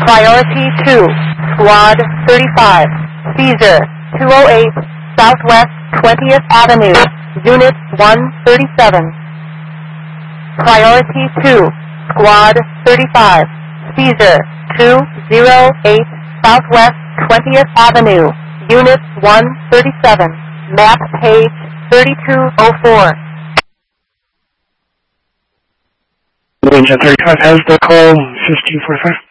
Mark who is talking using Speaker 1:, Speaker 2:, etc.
Speaker 1: Priority 2, Squad 35, Caesar 208, Southwest 20th Avenue, Unit 137. Priority 2, Squad 35, Caesar 208, Southwest 20th Avenue, Unit 137, map page 3204.
Speaker 2: Range 35 has the call 1545.